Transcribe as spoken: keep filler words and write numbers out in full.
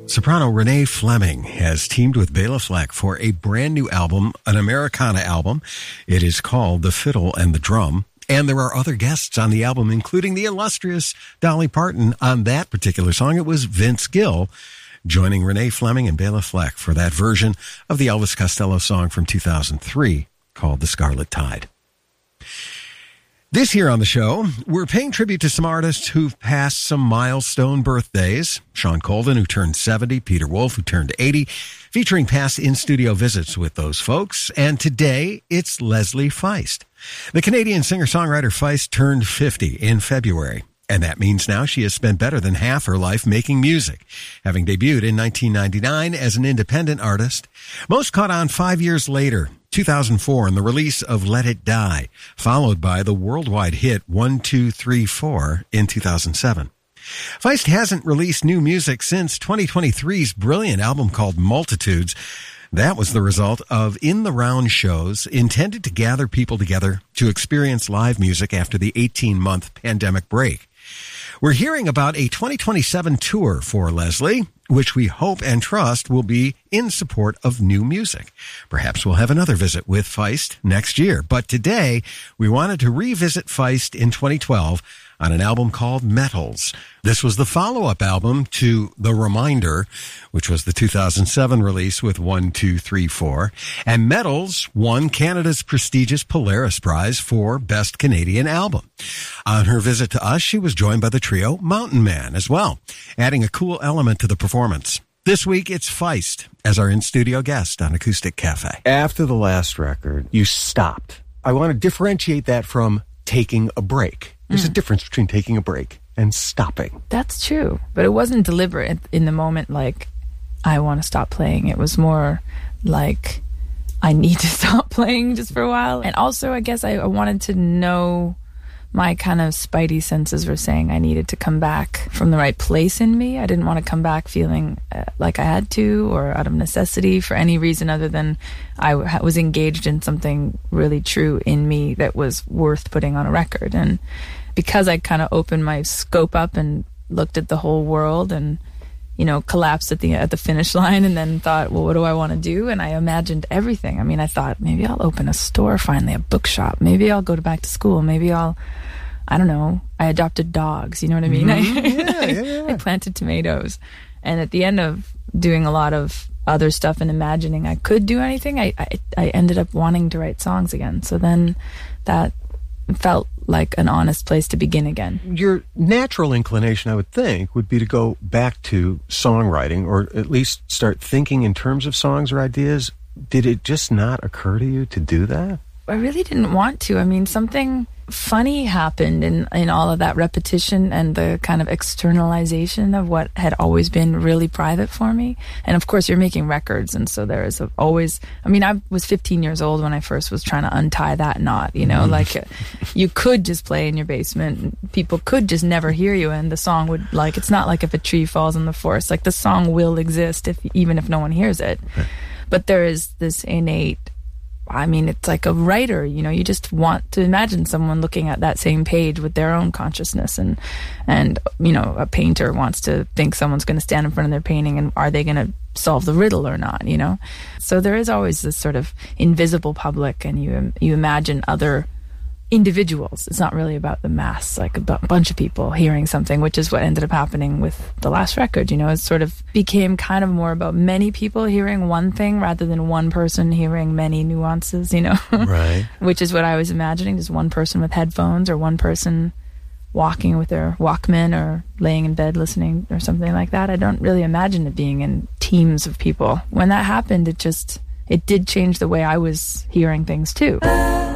Soprano Renee Fleming has teamed with Bela Fleck for a brand new album, an Americana album. It is called The Fiddle and the Drum. And there are other guests on the album, including the illustrious Dolly Parton. On that particular song, it was Vince Gill joining Renee Fleming and Bela Fleck for that version of the Elvis Costello song from two thousand three called The Scarlet Tide. This year on the show, we're paying tribute to some artists who've passed some milestone birthdays. Sean Colden, who turned seventy, Peter Wolf, who turned eighty, featuring past in-studio visits with those folks. And today, it's Leslie Feist. The Canadian singer-songwriter Feist turned fifty in February. And that means now she has spent better than half her life making music, having debuted in nineteen ninety-nine as an independent artist. Most caught on five years later, two thousand four, in the release of Let It Die, followed by the worldwide hit one two three four in two thousand seven. Feist hasn't released new music since twenty twenty-three's brilliant album called Multitudes. That was the result of in-the-round shows intended to gather people together to experience live music after the eighteen-month pandemic break. We're hearing about a twenty twenty-seven tour for Leslie, which we hope and trust will be in support of new music. Perhaps we'll have another visit with Feist next year. But today, we wanted to revisit Feist in twenty twelve on an album called Metals. This was the follow-up album to The Reminder, which was the two thousand seven release with one two three four. And Metals won Canada's prestigious Polaris Prize for Best Canadian Album. On her visit to us, she was joined by the trio Mountain Man as well, adding a cool element to the performance. This week, it's Feist as our in-studio guest on Acoustic Cafe. After the last record, you stopped. I want to differentiate that from taking a break. There's mm. a difference between taking a break and stopping. That's true. But it wasn't deliberate in the moment, like, I want to stop playing. It was more like, I need to stop playing just for a while. And also, I guess I, I wanted to know, my kind of spidey senses were saying I needed to come back from the right place in me. I didn't want to come back feeling uh, like I had to, or out of necessity for any reason other than I w- was engaged in something really true in me that was worth putting on a record. And because I kind of opened my scope up and looked at the whole world and, you know, collapsed at the at the finish line and then thought, well, what do I want to do? And I imagined everything. I mean, I thought, maybe I'll open a store, finally, a bookshop. Maybe I'll go to back to school. Maybe I'll, I don't know, I adopted dogs. You know what I mean? Mm-hmm. I, yeah, yeah, yeah. I planted tomatoes. And at the end of doing a lot of other stuff and imagining I could do anything, I, I, I ended up wanting to write songs again. So then that felt like an honest place to begin again. Your natural inclination, I would think, would be to go back to songwriting, or at least start thinking in terms of songs or ideas. Did it just not occur to you to do that? I really didn't want to. I mean, something funny happened in, in all of that repetition and the kind of externalization of what had always been really private for me. And of course, you're making records, and so there is a, always, I mean, I was fifteen years old when I first was trying to untie that knot, you know, like you could just play in your basement, and people could just never hear you, and the song would, like, it's not like if a tree falls in the forest, like the song will exist if even if no one hears it. But there is this innate, I mean, it's like a writer, you know, you just want to imagine someone looking at that same page with their own consciousness, and, and you know, a painter wants to think someone's going to stand in front of their painting, and are they going to solve the riddle or not, you know? So there is always this sort of invisible public, and you you imagine other individuals. It's not really about the mass, like a b- bunch of people hearing something, which is what ended up happening with the last record. You know, it sort of became kind of more about many people hearing one thing rather than one person hearing many nuances, you know? Right. Which is what I was imagining, just one person with headphones, or one person walking with their Walkman, or laying in bed listening, or something like that. I don't really imagine it being in teams of people. When that happened, it just, it did change the way I was hearing things too.